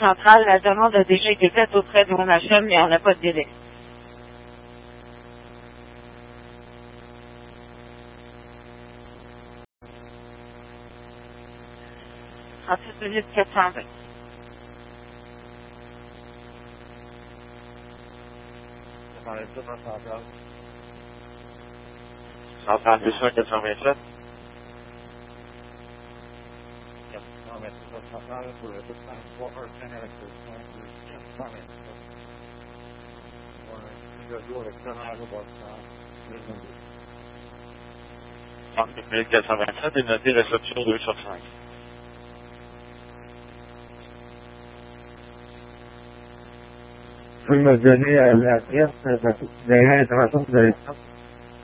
centrale, la demande a déjà été faite auprès de l'ONHM, mais on n'a pas de délai. 37 minutes 420. Centrale 287. Centre 1427 est noté réception 2 sur 5. Vous pouvez me donner la pièce de l'intervention que vous avez faite?